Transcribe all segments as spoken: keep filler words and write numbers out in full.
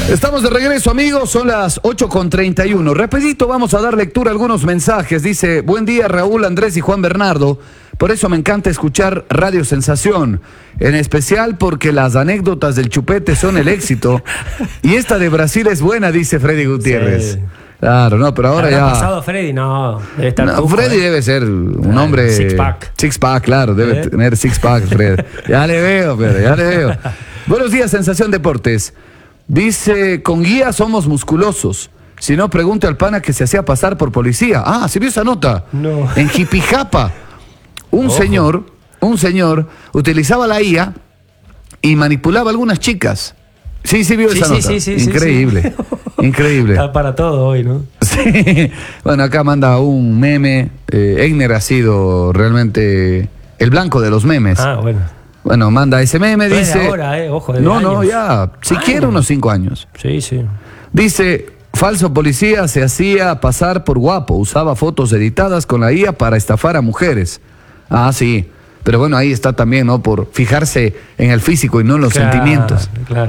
Estamos de regreso, amigos, son las ocho con treinta y uno. Rapidito vamos a dar lectura a algunos mensajes. Dice, buen día Raúl, Andrés y Juan Bernardo. Por eso me encanta escuchar Radio Sensación, en especial porque las anécdotas del Chupete son el éxito. Y esta de Brasil es buena, dice Freddy Gutiérrez. Sí. Claro, no, pero ahora ya... ¿Ha pasado Freddy? No, debe estar no, pujo, Freddy ¿eh? debe ser un hombre... Six pack. Six pack, claro, debe ¿Eh? tener six pack, Freddy. Ya le veo, pero ya le veo. Buenos días, Sensación Deportes. Dice, con guía somos musculosos. Si no, pregunte al pana que se hacía pasar por policía. Ah, ¿se vio esa nota? No. En Jipijapa, un Ojo. señor, un señor utilizaba la I A y manipulaba a algunas chicas. Sí, sí vio sí, esa sí, nota. Sí, sí, increíble, sí, sí. increíble. Está para todo hoy, ¿no? Sí. Bueno, acá manda un meme. Eh, Egner ha sido realmente el blanco de los memes. Ah, bueno. Bueno, manda ese meme, no dice... Es de ahora, eh, ojo, de No, años. no, ya, siquiera años. unos cinco años. Sí, sí. Dice, falso policía se hacía pasar por guapo, usaba fotos editadas con la I A para estafar a mujeres. Ah, sí, pero bueno, ahí está también, ¿no? Por fijarse en el físico y no en los claro, sentimientos. Claro.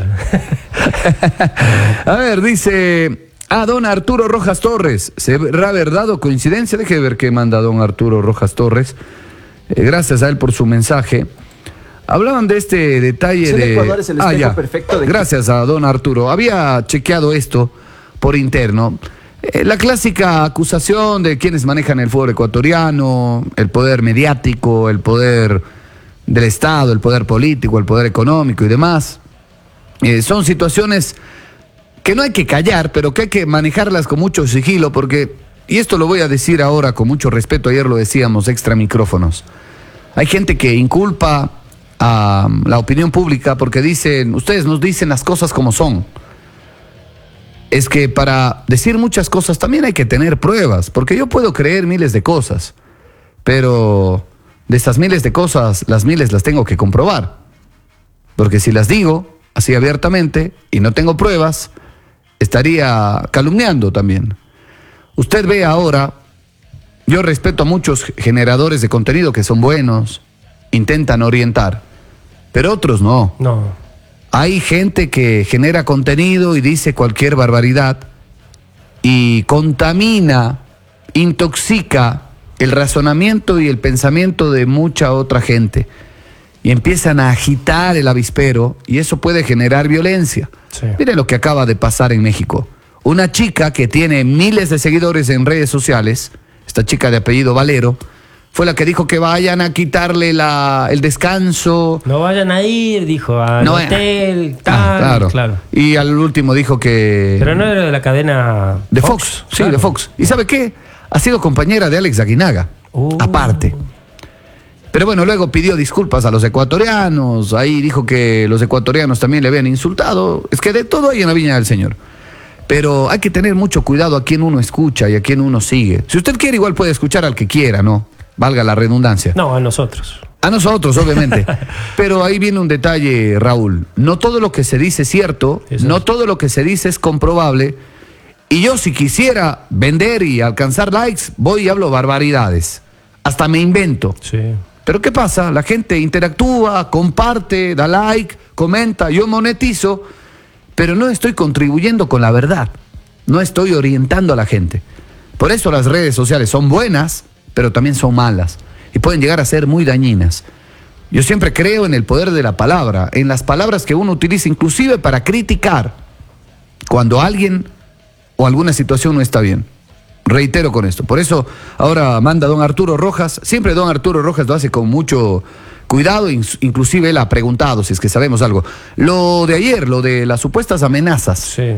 A ver, dice... Ah, don Arturo Rojas Torres. ¿Será verdad o coincidencia? Deje ver qué manda don Arturo Rojas Torres. Eh, gracias a él por su mensaje. Hablaban de este detalle de... Ecuador es el ah, espejo ya. perfecto de... Gracias a don Arturo. Había chequeado esto por interno. Eh, la clásica acusación de quienes manejan el fútbol ecuatoriano, el poder mediático, el poder del Estado, el poder político, el poder económico y demás. Eh, son situaciones que no hay que callar, pero que hay que manejarlas con mucho sigilo, porque, y esto lo voy a decir ahora con mucho respeto, ayer lo decíamos extra micrófonos, hay gente que inculpa a la opinión pública porque dicen, ustedes nos dicen las cosas como son. Es que para decir muchas cosas también hay que tener pruebas, porque yo puedo creer miles de cosas, pero de estas miles de cosas, las miles las tengo que comprobar, porque si las digo así abiertamente y no tengo pruebas, estaría calumniando también. Usted ve ahora, yo respeto a muchos generadores de contenido que son buenos, intentan orientar, pero otros no. No. Hay gente que genera contenido y dice cualquier barbaridad y contamina, intoxica el razonamiento y el pensamiento de mucha otra gente. Y empiezan a agitar el avispero y eso puede generar violencia. Sí. Miren lo que acaba de pasar en México. Una chica que tiene miles de seguidores en redes sociales, esta chica de apellido Valero, fue la que dijo que vayan a quitarle la, el descanso. No vayan a ir, dijo, al no, hotel, tal. Ah, claro. claro. Y al último dijo que... Pero no era de la cadena... De Fox, Fox sí, claro. de Fox. ¿Y sabe qué? Ha sido compañera de Alex Aguinaga, uh. aparte. Pero bueno, luego pidió disculpas a los ecuatorianos, ahí dijo que los ecuatorianos también le habían insultado. Es que de todo hay en la viña del Señor. Pero hay que tener mucho cuidado a quién uno escucha y a quién uno sigue. Si usted quiere, igual puede escuchar al que quiera, ¿no? Valga la redundancia. No, a nosotros. A nosotros, obviamente. Pero ahí viene un detalle, Raúl. No todo lo que se dice es cierto, Eso no es. todo lo que se dice es comprobable. Y yo, si quisiera vender y alcanzar likes, voy y hablo barbaridades. Hasta me invento. Sí. Pero ¿qué pasa? La gente interactúa, comparte, da like, comenta, yo monetizo, pero no estoy contribuyendo con la verdad. No estoy orientando a la gente. Por eso las redes sociales son buenas, pero también son malas y pueden llegar a ser muy dañinas. Yo siempre creo en el poder de la palabra, en las palabras que uno utiliza inclusive para criticar cuando alguien o alguna situación no está bien. Reitero con esto. Por eso ahora manda don Arturo Rojas. Siempre don Arturo Rojas lo hace con mucho cuidado, inclusive él ha preguntado si es que sabemos algo. Lo de ayer, lo de las supuestas amenazas sí.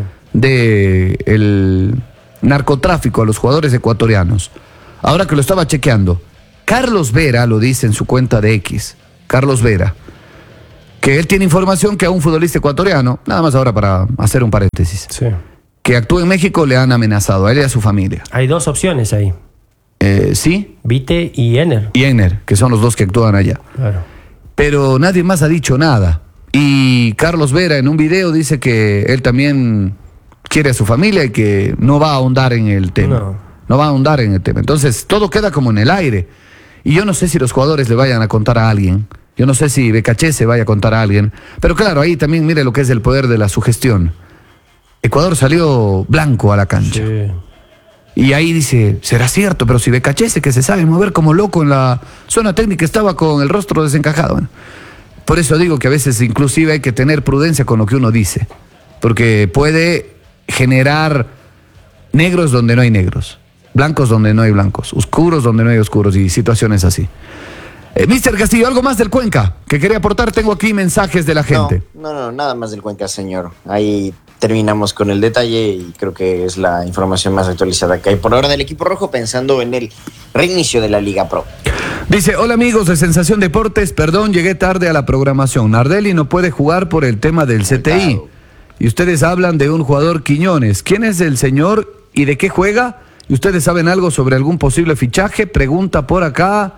de el narcotráfico a los jugadores ecuatorianos. Ahora que lo estaba chequeando, Carlos Vera lo dice en su cuenta de X, Carlos Vera, que él tiene información que a un futbolista ecuatoriano, nada más ahora para hacer un paréntesis, sí. que actúa en México, le han amenazado a él y a su familia. Hay dos opciones ahí. Eh, sí. Vite y Ener. Y Ener, que son los dos que actúan allá. Claro. Pero nadie más ha dicho nada. Y Carlos Vera en un video dice que él también quiere a su familia y que no va a ahondar en el tema. No. No va a ahondar en el tema. Entonces, todo queda como en el aire. Y yo no sé si los jugadores le vayan a contar a alguien. Yo no sé si Becaché se vaya a contar a alguien. Pero claro, ahí también mire lo que es el poder de la sugestión. Ecuador salió blanco a la cancha. Sí. Y ahí dice, será cierto, pero si Becachese, que se sabe mover como loco en la zona técnica, estaba con el rostro desencajado. Bueno, por eso digo que a veces inclusive hay que tener prudencia con lo que uno dice, porque puede generar negros donde no hay negros, blancos donde no hay blancos, oscuros donde no hay oscuros y situaciones así. Eh, mister Castillo, ¿algo más del Cuenca que quería aportar? Tengo aquí mensajes de la gente. No, no, no, nada más del Cuenca, señor. Ahí terminamos con el detalle y creo que es la información más actualizada que hay por ahora del equipo rojo, pensando en el reinicio de la Liga Pro. Dice, hola amigos de Sensación Deportes, perdón, llegué tarde a la programación. Nardelli no puede jugar por el tema del C T I. Y ustedes hablan de un jugador Quiñones. ¿Quién es el señor y de qué juega? ¿Y ustedes saben algo sobre algún posible fichaje? Pregunta por acá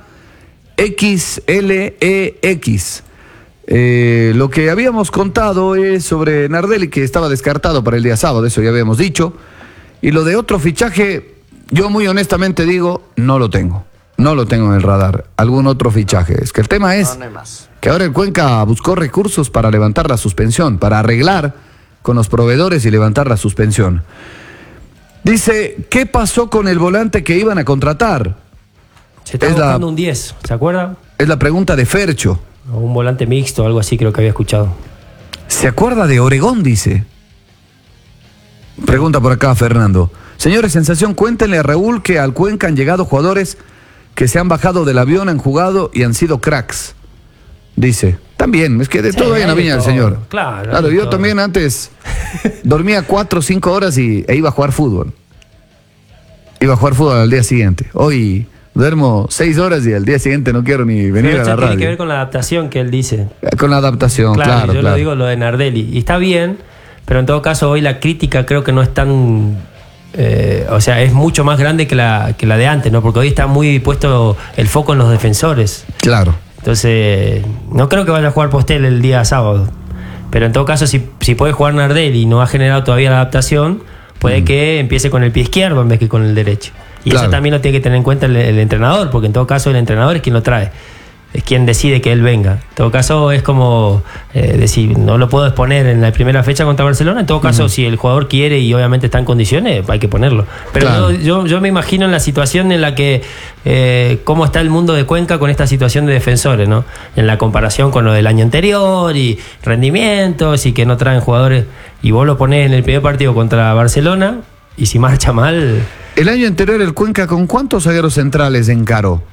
X L E X. Eh, lo que habíamos contado es sobre Nardelli, que estaba descartado para el día sábado, eso ya habíamos dicho. Y lo de otro fichaje, yo muy honestamente digo, no lo tengo. No lo tengo en el radar. Algún otro fichaje. Es que el tema es No, no hay más. que ahora el Cuenca buscó recursos para levantar la suspensión, para arreglar con los proveedores y levantar la suspensión. Dice, ¿qué pasó con el volante que iban a contratar? Se está Es la- buscando un diez, ¿se acuerda? Es la pregunta de Fercho. O un volante mixto, algo así creo que había escuchado. ¿Se acuerda de Oregón? Dice. Pregunta por acá Fernando. Señores, sensación, cuéntenle a Raúl que al Cuenca han llegado jugadores que se han bajado del avión, han jugado y han sido cracks. Dice. También, es que de Sí, todo hay en la hay de viña del todo. señor. Claro, Claro, hay de yo todo. también antes dormía cuatro o cinco horas y, e iba a jugar fútbol. Iba a jugar fútbol al día siguiente. Hoy duermo seis horas y al día siguiente no quiero ni venir Pero a la esto tiene radio. que ver con la adaptación que él dice. Con la adaptación, Claro, claro, yo claro. lo digo lo de Nardelli. Y está bien, pero en todo caso hoy la crítica creo que no es tan... eh, o sea, es mucho más grande que la, que la de antes, ¿no? Porque hoy está muy puesto el foco en los defensores. Claro. Entonces, no creo que vaya a jugar Postel el día sábado. Pero en todo caso, si, si puede jugar Nardelli y no ha generado todavía la adaptación, puede mm. que empiece con el pie izquierdo en vez que con el derecho. Y claro. Eso también lo tiene que tener en cuenta el, el entrenador, porque en todo caso el entrenador es quien lo trae. Es quien decide que él venga. En todo caso es como eh, decir, no lo puedo exponer en la primera fecha contra Barcelona. En todo caso, uh-huh. si el jugador quiere y obviamente está en condiciones, hay que ponerlo. Pero claro. yo, yo, yo me imagino en la situación en la que, eh, cómo está el mundo de Cuenca con esta situación de defensores, ¿no? En la comparación con lo del año anterior y rendimientos y que no traen jugadores. Y vos lo ponés en el primer partido contra Barcelona y si marcha mal... El año anterior el Cuenca, ¿con cuántos zagueros centrales encaró?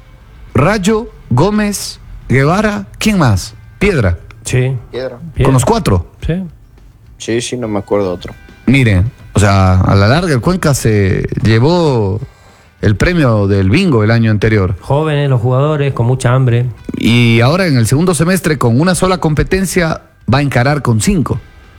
Rayo, Gómez, Guevara, ¿quién más? Piedra. Sí. Piedra. ¿Con los cuatro? Sí. Sí, sí, no me acuerdo otro. Miren, o sea, a la larga el Cuenca se llevó el premio del bingo el año anterior. Jóvenes, los jugadores, con mucha hambre. Y ahora en el segundo semestre, con una sola competencia, va a encarar con cinco.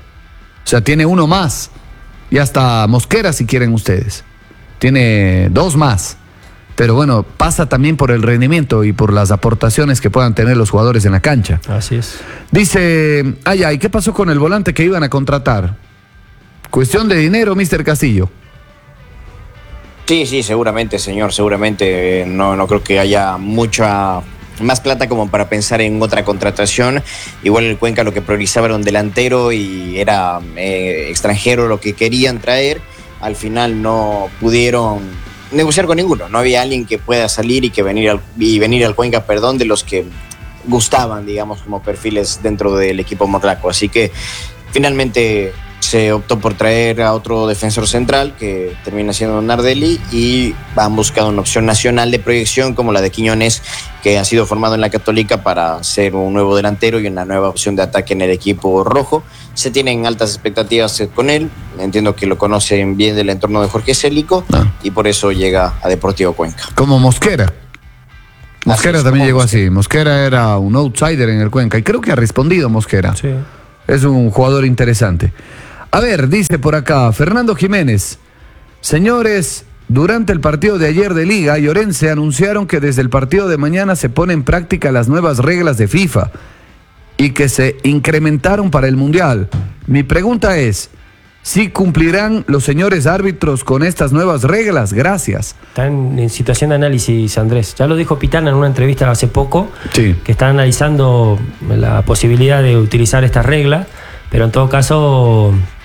O sea, tiene uno más. Y hasta Mosquera, si quieren ustedes. Tiene dos más. Pero bueno, pasa también por el rendimiento y por las aportaciones que puedan tener los jugadores en la cancha. Así es. Dice, ay, ay, ¿qué pasó con el volante que iban a contratar? Cuestión de dinero, mister Castillo. Sí, sí, seguramente, señor, seguramente. No, no creo que haya mucha más plata como para pensar en otra contratación. Igual el Cuenca lo que priorizaba era un delantero y era eh, extranjero lo que querían traer. Al final no pudieron negociar con ninguno. No había alguien que pueda salir y que venir al, y venir al Cuenca, perdón, de los que gustaban, digamos, como perfiles dentro del equipo morlaco. Así que finalmente se optó por traer a otro defensor central que termina siendo Nardelli y han buscado una opción nacional de proyección como la de Quiñones, que ha sido formado en la Católica para ser un nuevo delantero y una nueva opción de ataque en el equipo rojo. Se tienen altas expectativas con él, entiendo que lo conocen bien del entorno de Jorge Célico ah. y por eso llega a Deportivo Cuenca. Como Mosquera. Mosquera es, también llegó Mosquera. así. Mosquera era un outsider en el Cuenca y creo que ha respondido Mosquera. Sí. Es un jugador interesante. A ver, dice por acá Fernando Jiménez. Señores, durante el partido de ayer de Liga, Llorense anunciaron que desde el partido de mañana se ponen en práctica las nuevas reglas de FIFA y que se incrementaron para el Mundial. Mi pregunta es, ¿sí cumplirán los señores árbitros con estas nuevas reglas? Gracias. Están en situación de análisis, Andrés. Ya lo dijo Pitana en una entrevista hace poco, sí. que están analizando la posibilidad de utilizar estas reglas, pero en todo caso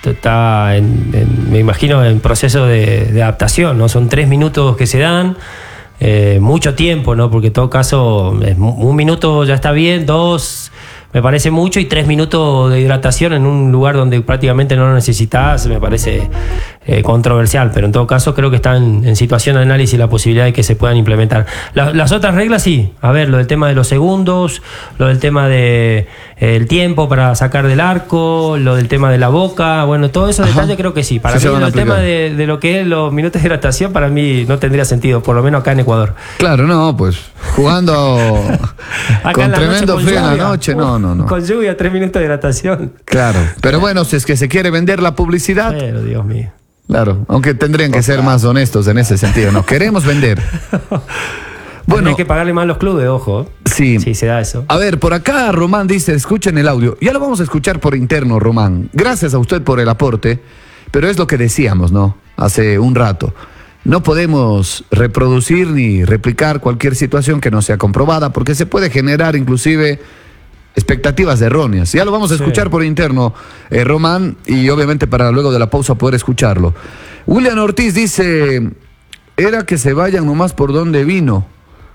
está, en, en, me imagino, en proceso de, de adaptación, ¿no? Son tres minutos que se dan, eh, mucho tiempo, ¿no? Porque en todo caso, es, un minuto ya está bien, dos me parece mucho, y tres minutos de hidratación en un lugar donde prácticamente no lo necesitas, me parece eh, controversial, pero en todo caso creo que está en, en situación de análisis la posibilidad de que se puedan implementar. La, las otras reglas sí, a ver, lo del tema de los segundos, lo del tema de eh, el tiempo para sacar del arco, lo del tema de la boca, bueno, todos esos Ajá. detalles creo que sí. Para sí mí el tema de, de lo que es los minutos de hidratación, para mí no tendría sentido, por lo menos acá en Ecuador. Claro, no, pues jugando con tremendo frío en la noche, no, no, no. Con lluvia, tres minutos de hidratación. Claro, pero bueno, si es que se quiere vender la publicidad. Pero Dios mío. Claro, aunque tendrían que ser más honestos en ese sentido, no queremos vender. Bueno, hay que pagarle más a los clubes, ojo. Sí. Sí, se da eso. A ver, por acá Román dice, escuchen el audio. Ya lo vamos a escuchar por interno, Román. Gracias a usted por el aporte, pero es lo que decíamos, ¿no? Hace un rato. No podemos reproducir ni replicar cualquier situación que no sea comprobada, porque se puede generar inclusive expectativas erróneas. Ya lo vamos a escuchar sí. por interno, eh, Román, y obviamente para luego de la pausa poder escucharlo. William Ortiz dice, era que se vayan nomás por donde vino.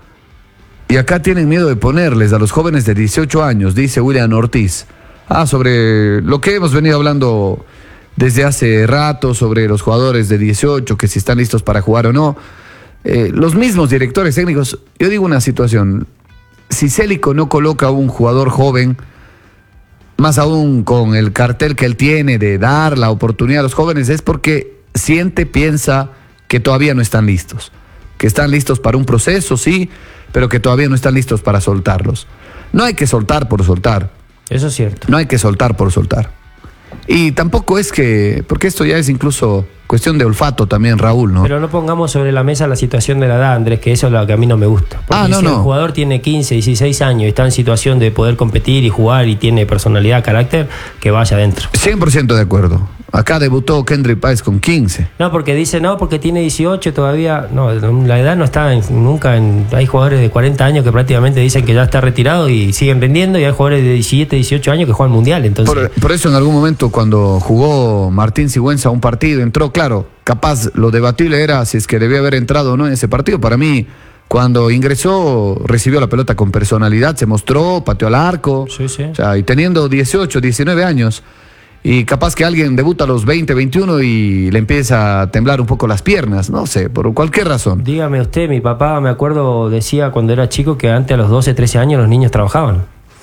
Y acá tienen miedo de ponerles a los jóvenes de dieciocho años, dice William Ortiz. Ah, sobre lo que hemos venido hablando desde hace rato, sobre los jugadores de dieciocho, que si están listos para jugar o no. Eh, los mismos directores técnicos, yo digo una situación, si Célico no coloca a un jugador joven, más aún con el cartel que él tiene de dar la oportunidad a los jóvenes, es porque siente, piensa que todavía no están listos, que están listos para un proceso, sí, pero que todavía no están listos para soltarlos. No hay que soltar por soltar. Eso es cierto. No hay que soltar por soltar. Y tampoco es que, porque esto ya es incluso cuestión de olfato también, Raúl, ¿no? Pero no pongamos sobre la mesa la situación de la edad, Andrés, que eso es lo que a mí no me gusta. Porque ah, no, si no. el jugador tiene quince, dieciséis años y está en situación de poder competir y jugar y tiene personalidad, carácter, que vaya adentro. cien por ciento de acuerdo. Acá debutó Kendrick Páez con quince. No, porque dice, no, porque tiene dieciocho todavía. No, la edad no está en, nunca en... Hay jugadores de cuarenta años que prácticamente dicen que ya está retirado y siguen vendiendo, y hay jugadores de diecisiete, dieciocho años que juegan mundial. Entonces... Por, por eso en algún momento cuando jugó Martín Sigüenza un partido, entró, claro, capaz lo debatible era si es que debía haber entrado o no en ese partido. Para mí, cuando ingresó, recibió la pelota con personalidad, se mostró, pateó al arco. Sí, sí. O sea, y teniendo dieciocho, diecinueve años... Y capaz que alguien debuta a los veinte, veintiuno y le empieza a temblar un poco las piernas, no sé, por cualquier razón. Dígame usted, mi papá, me acuerdo, decía cuando era chico que antes a los doce, trece años los niños trabajaban.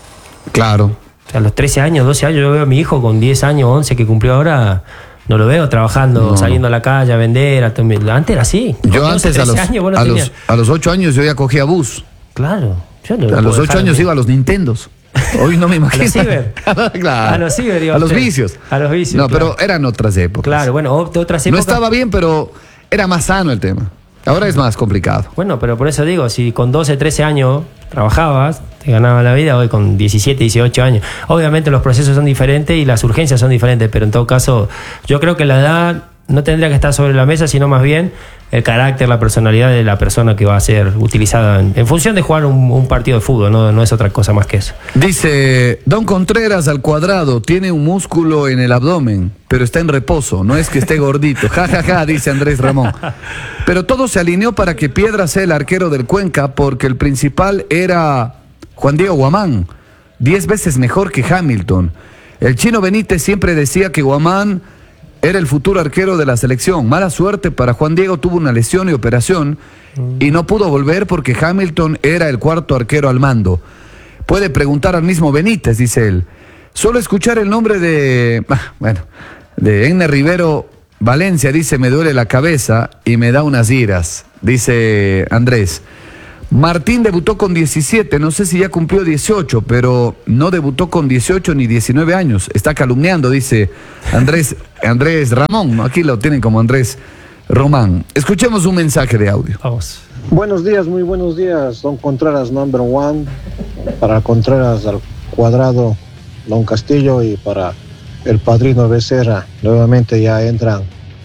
Claro. O sea, a los trece años, doce años, yo veo a mi hijo con diez años, once que cumplió ahora, no lo veo trabajando, no. saliendo a la calle a vender. A antes era así. Yo doce, antes a los, años, a, los, a los ocho años yo ya cogía bus. Claro. Yo no a los ocho años iba a los Nintendos. Hoy no me imagino. A los ciber. Claro. A los ciber, digo, a los vicios. A los vicios. No, claro. pero eran otras épocas. Claro, bueno, otras épocas. No estaba bien, pero era más sano el tema. Ahora es más complicado. Bueno, pero por eso digo, si con doce, trece años trabajabas, te ganabas la vida, hoy con diecisiete, dieciocho años. Obviamente los procesos son diferentes y las urgencias son diferentes, pero en todo caso, yo creo que la edad no tendría que estar sobre la mesa, sino más bien el carácter, la personalidad de la persona que va a ser utilizada en, en función de jugar un, un partido de fútbol, no, no es otra cosa más que eso. Dice Don Contreras al cuadrado, tiene un músculo en el abdomen, pero está en reposo, no es que esté gordito. Ja, ja, ja, dice Andrés Ramón. Pero todo se alineó para que Piedra sea el arquero del Cuenca, porque el principal era Juan Diego Guamán, diez veces mejor que Hamilton. El Chino Benítez siempre decía que Guamán era el futuro arquero de la selección. Mala suerte para Juan Diego, tuvo una lesión y operación y no pudo volver porque Hamilton era el cuarto arquero al mando. Puede preguntar al mismo Benítez, dice él. Solo escuchar el nombre de, bueno, de Enne Rivero Valencia, dice, me duele la cabeza y me da unas iras, dice Andrés. Martín debutó con diecisiete, no sé si ya cumplió dieciocho, pero no debutó con dieciocho ni diecinueve años. Está calumniando, dice Andrés, Andrés Ramón. Aquí lo tienen como Andrés Román. Escuchemos un mensaje de audio. Vamos. Buenos días, muy buenos días. Don Contreras, number one. Para Contreras al cuadrado, Don Castillo, y para el padrino Becerra. Nuevamente ya entran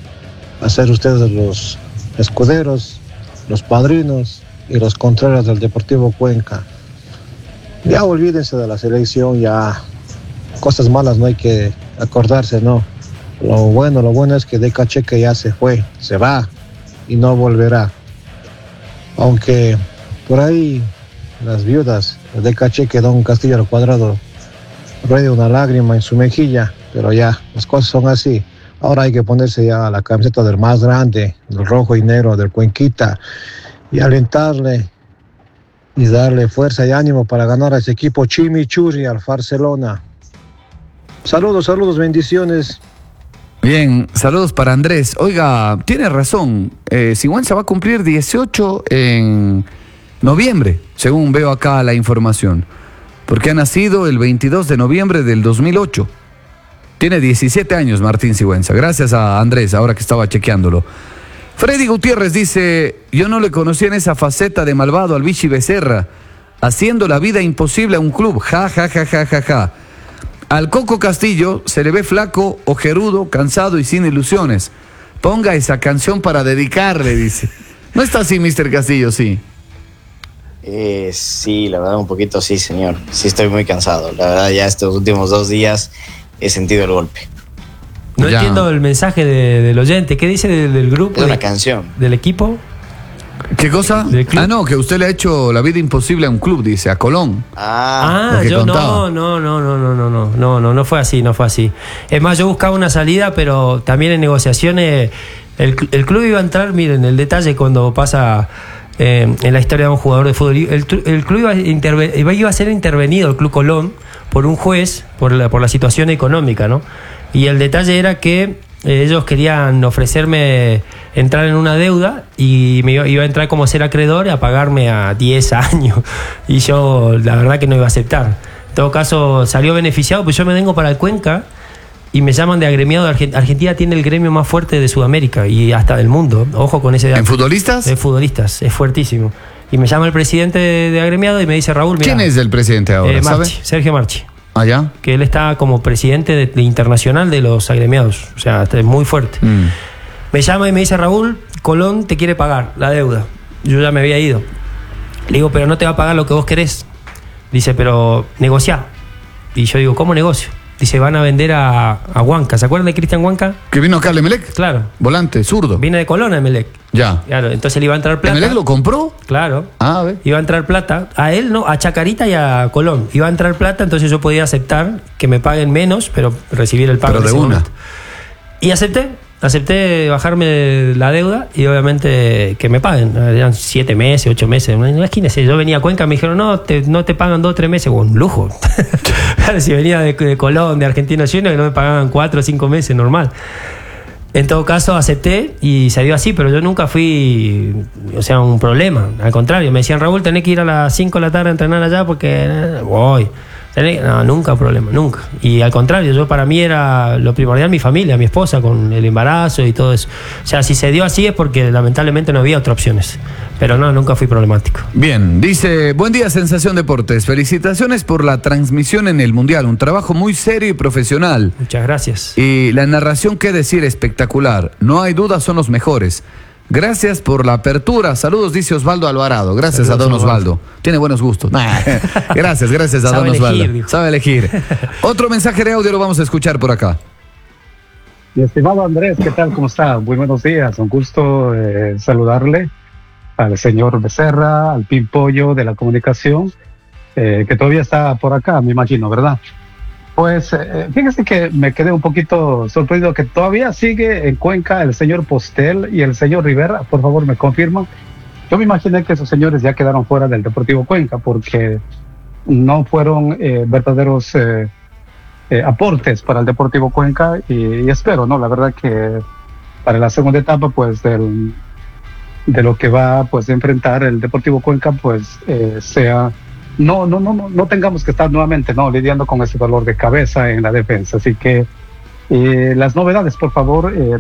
a ser ustedes los escuderos, los padrinos y los Contreras del Deportivo Cuenca. Ya olvídense de la selección, ya cosas malas no hay que acordarse, ¿no? Lo bueno, lo bueno es que De Cacheque ya se fue, se va y no volverá. Aunque por ahí las viudas de Cacheque, Don Castillo al Cuadrado, ruede una lágrima en su mejilla, pero ya, las cosas son así. Ahora hay que ponerse ya la camiseta del más grande, del rojo y negro, del Cuenquita, y alentarle y darle fuerza y ánimo para ganar a ese equipo chimichurri al Barcelona. Saludos, saludos, bendiciones. Bien, saludos para Andrés. Oiga, tiene razón, eh, Sigüenza va a cumplir dieciocho en noviembre, según veo acá la información, porque ha nacido el veintidós de noviembre del dos mil ocho. Tiene diecisiete años Martín Sigüenza, gracias a Andrés, ahora que estaba chequeándolo. Freddy Gutiérrez dice, yo no le conocía en esa faceta de malvado al Vichy Becerra, haciendo la vida imposible a un club, ja, ja, ja, ja, ja, ja. Al Coco Castillo se le ve flaco, ojerudo, cansado y sin ilusiones. Ponga esa canción para dedicarle, dice. ¿No está así, mister Castillo, sí? Eh, sí, la verdad un poquito sí, señor. Sí estoy muy cansado. La verdad ya estos últimos dos días he sentido el golpe. No Ya. entiendo el mensaje de- del oyente. ¿Qué dice de- del grupo? Es una de- canción. ¿Del equipo? ¿Qué cosa? ¿Del club? Ah, no, que usted le ha hecho la vida imposible a un club, dice, a Colón. Ah, Ah, lo que yo contaba. no, no, no, no, no, no, no, no, no, no fue así, no fue así. Es más, yo buscaba una salida, pero también en negociaciones el, cl- el club iba a entrar, miren, el detalle cuando pasa eh, en la historia de un jugador de fútbol, el, tru- el club iba a, interve- iba iba a ser intervenido, el Club Colón, por un juez, por la, por la situación económica, ¿no? Y el detalle era que eh, ellos querían ofrecerme entrar en una deuda y me iba, iba a entrar como ser acreedor a pagarme a diez años. Y yo, la verdad, que no iba a aceptar. En todo caso, salió beneficiado, pues yo me vengo para el Cuenca y me llaman de agremiado. Argen- Argentina tiene el gremio más fuerte de Sudamérica y hasta del mundo. Ojo con ese dato. ¿En futbolistas? De futbolistas, es fuertísimo. Y me llama el presidente de, de agremiado y me dice, Raúl, mira, ¿Quién es el presidente ahora, eh, sabe? Marchi, Sergio Marchi. Allá. Que él está como presidente de, de internacional de los agremiados. O sea, está muy fuerte. Mm. Me llama y me dice, Raúl, Colón te quiere pagar la deuda. Yo ya me había ido. Le digo, pero no te va a pagar lo que vos querés. Dice, pero negociá. Y yo digo, ¿cómo negocio? Dice, van a vender a, a Huanca. ¿Se acuerdan de Cristian Huanca? ¿Que vino acá al Emelec? Claro. Volante, zurdo. Viene de Colón a Emelec. Ya. Claro, entonces le iba a entrar plata. ¿Emelec lo compró? Claro. Ah, a ver. Iba a entrar plata. A él no, a Chacarita y a Colón. Iba a entrar plata, entonces yo podía aceptar que me paguen menos, pero recibir el pago Pero en de ese una. momento. Y acepté. Acepté bajarme la deuda y obviamente que me paguen. Eran siete meses, ocho meses. Imagínense, yo venía a Cuenca, me dijeron, no, te, no te pagan dos o tres meses. Bueno, un lujo. Si venía de, de Colón, de Argentina Juniors, que no me pagaban cuatro o cinco meses, normal. En todo caso, acepté y se dio así, pero yo nunca fui, o sea, un problema. Al contrario, me decían, Raúl, tenés que ir a las cinco de la tarde a entrenar allá porque eh, voy. Tenés- No, nunca problema, nunca. Y al contrario, yo para mí era lo primordial mi familia, mi esposa, con el embarazo y todo eso. O sea, si se dio así es porque lamentablemente no había otras opciones. Pero no, nunca fui problemático. Bien, dice, buen día Sensación Deportes, felicitaciones por la transmisión en el Mundial, un trabajo muy serio y profesional. Muchas gracias. Y la narración, qué decir, espectacular, no hay duda, son los mejores. Gracias por la apertura, saludos, dice Osvaldo Alvarado, gracias Saludos, a don Osvaldo. Osvaldo, tiene buenos gustos. Nah, gracias, gracias a Sabe don elegir, Osvaldo, dijo. sabe elegir. Otro mensaje de audio lo vamos a escuchar por acá. Mi estimado Andrés, ¿qué tal? ¿Cómo está? Muy buenos días. Un gusto eh, saludarle al señor Becerra, al Pimpollo de la comunicación, eh, que todavía está por acá, me imagino, ¿verdad? Pues eh, fíjese que me quedé un poquito sorprendido que todavía sigue en Cuenca el señor Postel y el señor Rivera. Por favor, me confirman. Yo me imaginé que esos señores ya quedaron fuera del Deportivo Cuenca porque no fueron eh, verdaderos eh, eh, aportes para el Deportivo Cuenca y, y espero, ¿no? La verdad que para la segunda etapa, pues, del, de lo que va, pues, a enfrentar el Deportivo Cuenca, pues, eh, sea... No, no, no, no, no tengamos que estar nuevamente, ¿no? Lidiando con ese dolor de cabeza en la defensa. Así que eh, las novedades, por favor, eh,